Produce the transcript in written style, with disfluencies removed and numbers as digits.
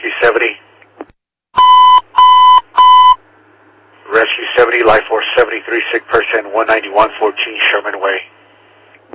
Rescue 70. Rescue 70, Life Force 73, sick person, 19114 Sherman Way.